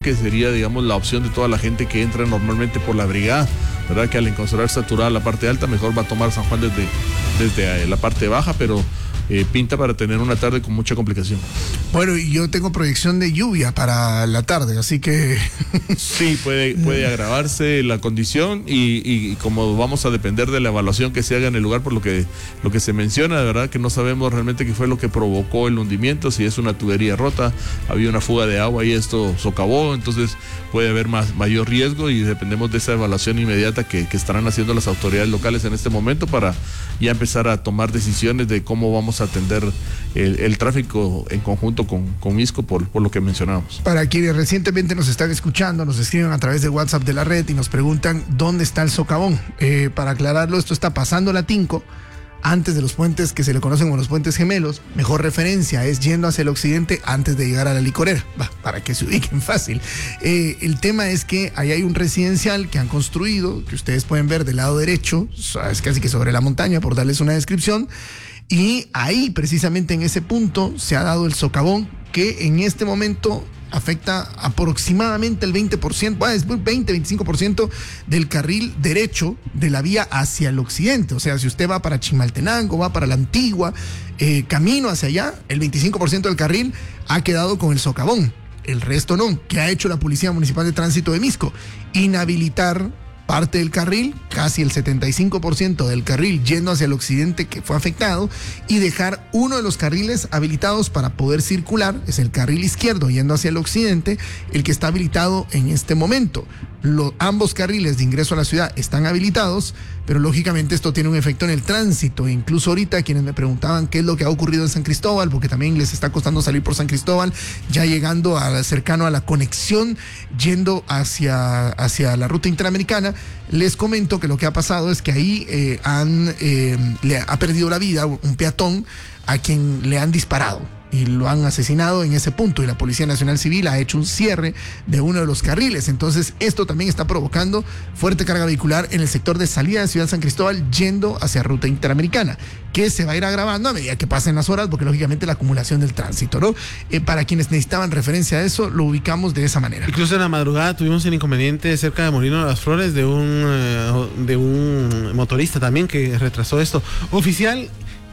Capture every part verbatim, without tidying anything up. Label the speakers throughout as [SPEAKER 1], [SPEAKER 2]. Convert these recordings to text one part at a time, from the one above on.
[SPEAKER 1] que sería, digamos, la opción de toda la gente que entra normalmente por la brigada, ¿verdad? Que al encontrar saturada la parte alta, mejor va a tomar San Juan desde, desde la parte baja, pero eh, pinta para tener una tarde con mucha complicación.
[SPEAKER 2] Bueno, y yo tengo proyección de lluvia para la tarde, así que...
[SPEAKER 1] Sí, puede, puede agravarse la condición y, y, y como vamos a depender de la evaluación que se haga en el lugar por lo que, lo que se menciona, de verdad que no sabemos realmente qué fue lo que provocó el hundimiento, si es una tubería rota, había una fuga de agua y esto socavó, entonces puede haber más, mayor riesgo y dependemos de esa evaluación inmediata que, que estarán haciendo las autoridades locales en este momento para ya empezar a tomar decisiones de cómo vamos a atender el, el tráfico en conjunto con, con MISCO por, por lo que mencionábamos.
[SPEAKER 2] Para quienes recientemente nos están escuchando, nos escriben a través de WhatsApp de la red y nos preguntan dónde está el socavón. Eh, para aclararlo, esto está pasando la Tinco, antes de los puentes que se le conocen como los puentes gemelos. Mejor referencia es yendo hacia el occidente antes de llegar a la licorera, bah, para que se ubiquen fácil. Eh, el tema es que ahí hay un residencial que han construido, que ustedes pueden ver del lado derecho, es casi que sobre la montaña, por darles una descripción, y ahí precisamente en ese punto se ha dado el socavón que en este momento afecta aproximadamente el veinte por ciento, bueno, es veinte, veinticinco por ciento del carril derecho de la vía hacia el occidente. O sea, si usted va para Chimaltenango, va para la Antigua, eh, camino hacia allá, el veinticinco por ciento del carril ha quedado con el socavón. El resto no. ¿Qué ha hecho la Policía Municipal de Tránsito de Misco? Inhabilitar parte del carril, casi el setenta y cinco por ciento del carril yendo hacia el occidente que fue afectado, y dejar uno de los carriles habilitados para poder circular, es el carril izquierdo yendo hacia el occidente, el que está habilitado en este momento. Los, ambos carriles de ingreso a la ciudad están habilitados, pero lógicamente esto tiene un efecto en el tránsito. Incluso ahorita quienes me preguntaban qué es lo que ha ocurrido en San Cristóbal, porque también les está costando salir por San Cristóbal, ya llegando a, cercano a la conexión, yendo hacia, hacia la ruta interamericana, les comento que lo que ha pasado es que ahí eh, han, eh, le ha perdido la vida un peatón a quien le han disparado y lo han asesinado en ese punto, y la Policía Nacional Civil ha hecho un cierre de uno de los carriles. Entonces esto también está provocando fuerte carga vehicular en el sector de salida de Ciudad San Cristóbal yendo hacia ruta interamericana, que se va a ir agravando a medida que pasen las horas, porque lógicamente la acumulación del tránsito, ¿no? Eh, para quienes necesitaban referencia a eso, lo ubicamos de esa manera.
[SPEAKER 3] Incluso en la madrugada tuvimos un inconveniente cerca de Molino de las Flores de un, uh, de un motorista también que retrasó esto. Oficial,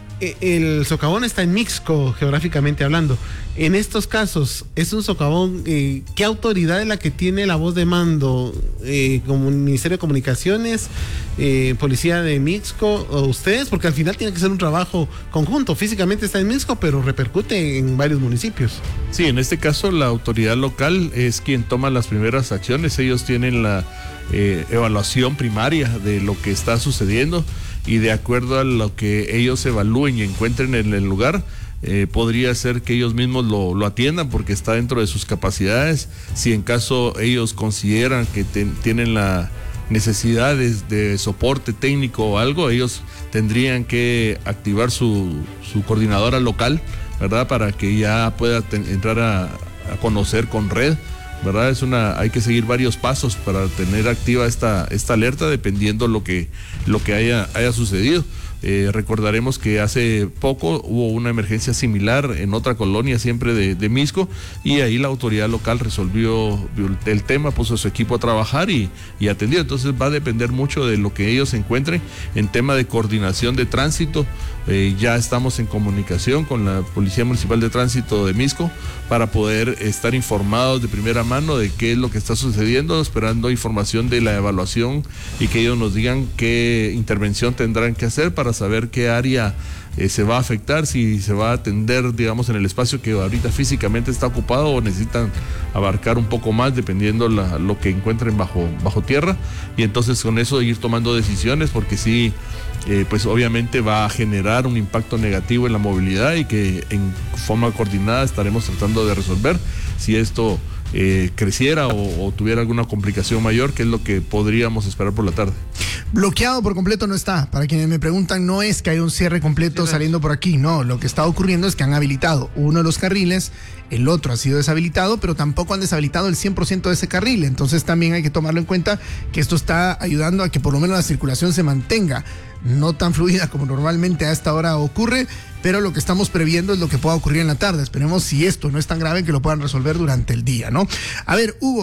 [SPEAKER 3] el socavón está en Mixco, geográficamente hablando. En estos casos, es un socavón, eh, ¿qué autoridad es la que tiene la voz de mando? Eh, como Ministerio de Comunicaciones, eh, Policía de Mixco, o ustedes, porque al final tiene que ser un trabajo conjunto. Físicamente está en Mixco, pero repercute en varios municipios.
[SPEAKER 1] Sí, en este caso la autoridad local es quien toma las primeras acciones. Ellos tienen la eh, evaluación primaria de lo que está sucediendo, y de acuerdo a lo que ellos evalúen y encuentren en el lugar, eh, podría ser que ellos mismos lo, lo atiendan porque está dentro de sus capacidades. Si en caso ellos consideran que ten, tienen la necesidades de soporte técnico o algo, ellos tendrían que activar su, su coordinadora local, ¿verdad? Para que ya pueda ten, entrar a, a conocer con red, ¿verdad? Es una, hay que seguir varios pasos para tener activa esta, esta alerta dependiendo lo que, lo que haya, haya sucedido. Eh, recordaremos que hace poco hubo una emergencia similar en otra colonia siempre de, de Misco, y ahí la autoridad local resolvió el tema, puso a su equipo a trabajar y, y atendió. Entonces va a depender mucho de lo que ellos encuentren en tema de coordinación de tránsito. Eh, ya estamos en comunicación con la Policía Municipal de Tránsito de Misco para poder estar informados de primera mano de qué es lo que está sucediendo, esperando información de la evaluación y que ellos nos digan qué intervención tendrán que hacer para saber qué área eh, se va a afectar, si se va a atender, digamos, en el espacio que ahorita físicamente está ocupado o necesitan abarcar un poco más dependiendo la, lo que encuentren bajo, bajo tierra, y entonces con eso ir tomando decisiones, porque sí, eh, pues obviamente va a generar un impacto negativo en la movilidad y que en forma coordinada estaremos tratando de resolver si esto Eh, creciera o, o tuviera alguna complicación mayor, que es lo que podríamos esperar por la tarde.
[SPEAKER 2] Bloqueado por completo no está. Para quienes me preguntan, no es que haya un cierre completo sí, saliendo por aquí, no. Lo que está ocurriendo es que han habilitado uno de los carriles, el otro ha sido deshabilitado, pero tampoco han deshabilitado el cien por ciento de ese carril. Entonces también hay que tomarlo en cuenta que esto está ayudando a que por lo menos la circulación se mantenga, no tan fluida como normalmente a esta hora ocurre, pero lo que estamos previendo es lo que pueda ocurrir en la tarde. Esperemos, si esto no es tan grave, que lo puedan resolver durante el día, ¿no? A ver, Hugo.